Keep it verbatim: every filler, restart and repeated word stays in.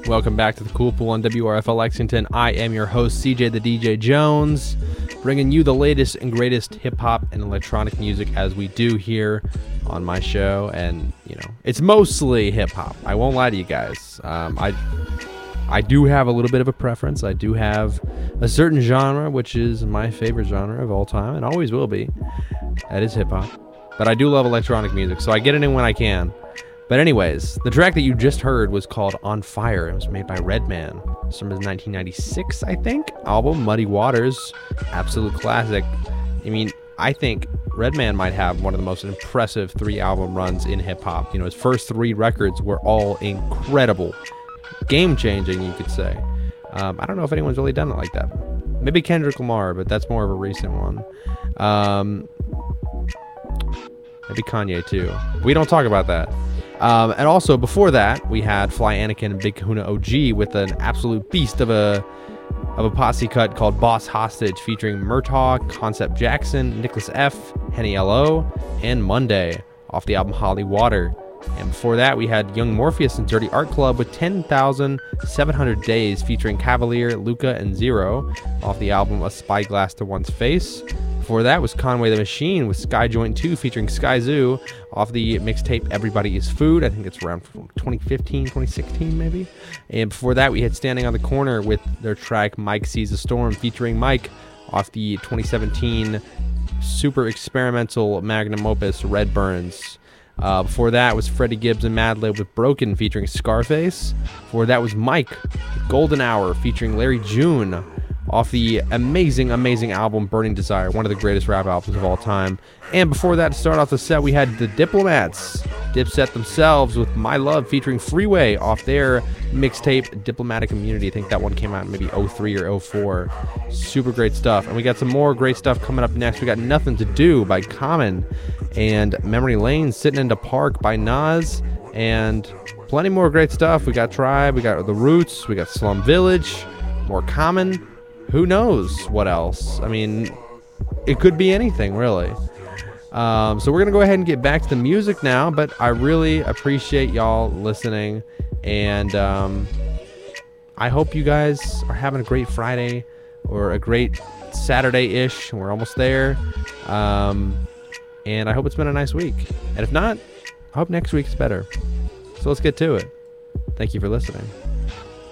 Welcome back to the Cool Pool on W R F L Lexington. I am your host, C J the D J Jones, bringing you the latest and greatest hip-hop and electronic music as we do here on my show. And, you know, it's mostly hip-hop. I won't lie to you guys. Um, I, I do have a little bit of a preference. I do have a certain genre, which is my favorite genre of all time, and always will be. That is hip-hop. But I do love electronic music, so I get it in when I can. But anyways, the track that you just heard was called On Fire. It was made by Redman. It's from his nineteen ninety-six, I think, album, Muddy Waters. Absolute classic. I mean, I think Redman might have one of the most impressive three album runs in hip-hop. You know, his first three records were all incredible. Game-changing, you could say. Um, I don't know if anyone's really done it like that. Maybe Kendrick Lamar, but that's more of a recent one. Um, maybe Kanye, too. We don't talk about that. Um, and also, before that, we had Fly Anakin and Big Kahuna O G with an absolute beast of a of a posse cut called Boss Hostage, featuring Murtaugh, Concept Jackson, Nicholas F., Henny L O, and Monday off the album Holly Water. And before that, we had Young Morpheus and Dirty Art Club with ten thousand seven hundred Days, featuring Cavalier, Luca, and Zero off the album A Spyglass to One's Face. Before that was Conway the Machine with Sky Joint two featuring Sky Zoo off the mixtape Everybody Is Food. I think it's around twenty fifteen, twenty sixteen maybe. And before that, we had Standing on the Corner with their track Mike Sees a Storm featuring Mike off the twenty seventeen super experimental magnum opus Red Burns. Uh, before that was Freddie Gibbs and Madlib with Broken featuring Scarface. Before that was Mike with Golden Hour featuring Larry June off the amazing, amazing album Burning Desire, one of the greatest rap albums of all time. And before that, to start off the set, we had the Diplomats, Dipset themselves, with My Love featuring Freeway off their mixtape Diplomatic Immunity. I think that one came out in maybe oh three or oh four. Super great stuff. And we got some more great stuff coming up next. We got Nothing to Do by Common, and Memory Lane, Sitting in the Park by Nas, and plenty more great stuff. We got Tribe, we got The Roots, we got Slum Village, more Common. Who knows what else? I mean, it could be anything, really. Um, so we're going to go ahead and get back to the music now, but I really appreciate y'all listening, and um, I hope you guys are having a great Friday or a great Saturday-ish. We're almost there. Um, and I hope it's been a nice week. And if not, I hope next week's better. So let's get to it. Thank you for listening.